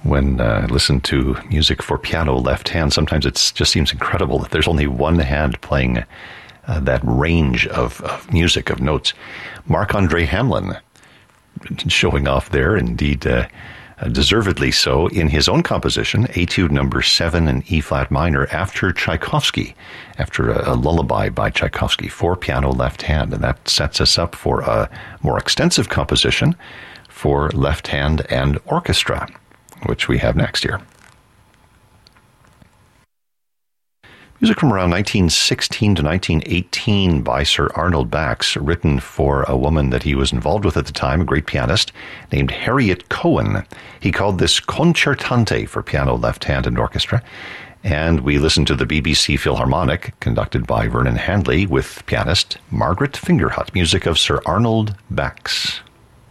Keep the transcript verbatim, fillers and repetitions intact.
When uh, I listen to music for piano left hand, sometimes it just seems incredible that there's only one hand playing uh, that range of, of music, of notes. Marc-André Hamelin showing off there, indeed uh, uh, deservedly so, in his own composition, Etude number seven in E-flat minor, after Tchaikovsky, after a, a lullaby by Tchaikovsky, for piano left hand. And that sets us up for a more extensive composition for left hand and orchestra, which we have next year. Music from around nineteen sixteen to nineteen eighteen by Sir Arnold Bax, written for a woman that he was involved with at the time, a great pianist named Harriet Cohen. He called this Concertante for piano, left hand, and orchestra. And we listened to the B B C Philharmonic, conducted by Vernon Handley, with pianist Margaret Fingerhut, music of Sir Arnold Bax.